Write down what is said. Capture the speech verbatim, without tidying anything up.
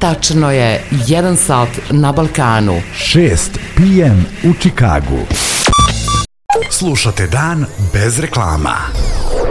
Tačno je jedan sat na Balkanu. šest pe em u Čikagu. Slušate Dan bez reklama.